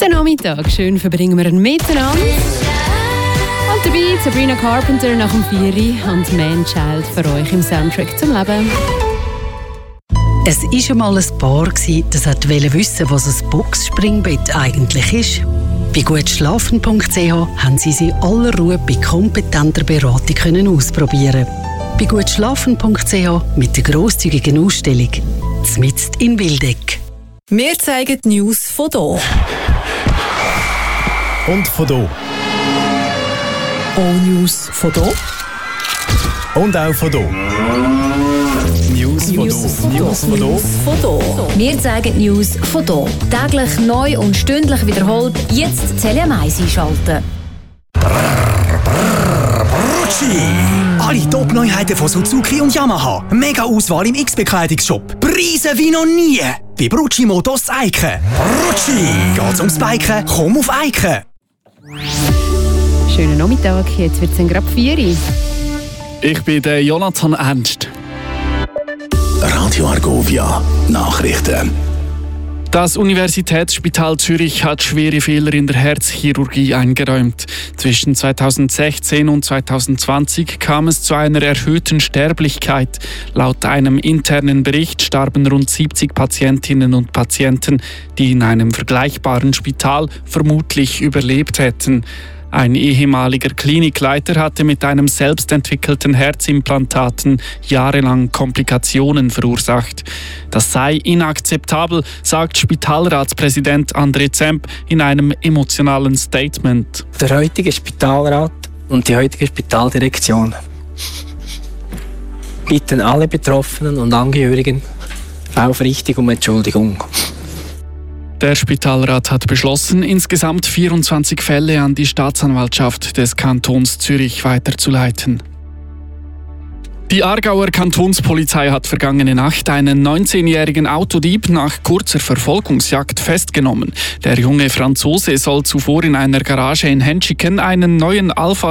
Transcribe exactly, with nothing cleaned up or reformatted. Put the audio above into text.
Guten Nachmittag, schön verbringen wir ihn miteinander. Und dabei Sabrina Carpenter nach dem Vieri und Man-Child für euch im Soundtrack zum Leben. Es war schon mal ein Paar, das wollte wissen, was ein Boxspringbett eigentlich ist. Bei gutschlafen punkt c h haben sie sie in aller Ruhe bei kompetenter Beratung können ausprobieren. Bei gutschlafen punkt c h mit der grosszügigen Ausstellung «Zmitzt in Wildeck». Wir zeigen die News von hier. Und von hier. All News von hier. Und auch von hier. News von hier. News von hier. Wir zeigen die News von hier. Täglich neu und stündlich wiederholt. Jetzt Telja Mais einschalten. Alle Top-Neuheiten von Suzuki und Yamaha. Mega Auswahl im X-Bekleidungsshop. Preise wie noch nie. Bei Brucci Motors Eiken. Brucci. Geht's ums Biken? Komm auf Eiken. Schönen Nachmittag, jetzt wird es gerade vier. Ich bin der Jonathan Ernst. Radio Argovia Nachrichten. Das Universitätsspital Zürich hat schwere Fehler in der Herzchirurgie eingeräumt. Zwischen zweitausendsechzehn und zweitausendzwanzig kam es zu einer erhöhten Sterblichkeit. Laut einem internen Bericht starben rund siebzig Patientinnen und Patienten, die in einem vergleichbaren Spital vermutlich überlebt hätten. Ein ehemaliger Klinikleiter hatte mit einem selbstentwickelten Herzimplantaten jahrelang Komplikationen verursacht. Das sei inakzeptabel, sagt Spitalratspräsident André Zemp in einem emotionalen Statement. Der heutige Spitalrat und die heutige Spitaldirektion bitten alle Betroffenen und Angehörigen aufrichtig um Entschuldigung. Der Spitalrat hat beschlossen, insgesamt vierundzwanzig Fälle an die Staatsanwaltschaft des Kantons Zürich weiterzuleiten. Die Aargauer Kantonspolizei hat vergangene Nacht einen neunzehnjährigen Autodieb nach kurzer Verfolgungsjagd festgenommen. Der junge Franzose soll zuvor in einer Garage in Henschiken einen neuen Alfa